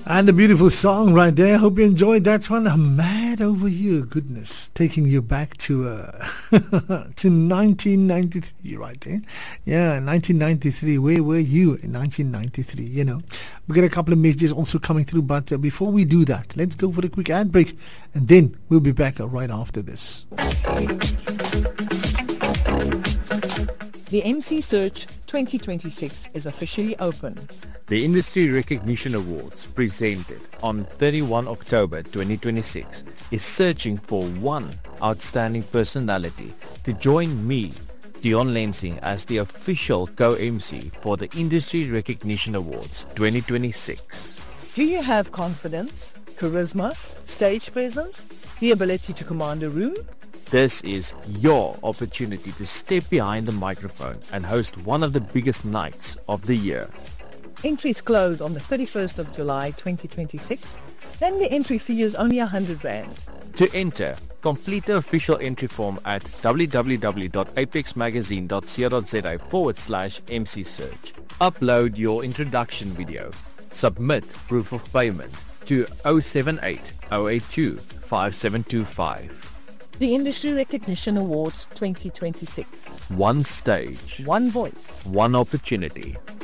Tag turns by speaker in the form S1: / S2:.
S1: And a beautiful song right there. Hope you enjoyed that one. I'm mad over you. Goodness. Taking you back to to 1993 right there. Yeah, 1993. Where were you in 1993? You know. We got a couple of messages also coming through. But before we do that, let's go for a quick ad break. And then we'll be back right after this.
S2: The MC Search 2026 is officially open.
S3: The Industry Recognition Awards, presented on 31 October 2026, is searching for one outstanding personality to join me, Dion Lensing, as the official co-MC for the Industry Recognition Awards 2026.
S2: Do you have confidence, charisma, stage presence, the ability to command a room?
S3: This is your opportunity to step behind the microphone and host one of the biggest nights of the year.
S2: Entries close on the 31st of July 2026. Then the entry fee is only 100 Rand.
S3: To enter, complete the official entry form at www.apexmagazine.co.za/MC Search. Upload your introduction video. Submit proof of payment to 078 082 5725.
S2: The Industry Recognition Awards 2026.
S3: One stage,
S2: One voice.
S3: one opportunity.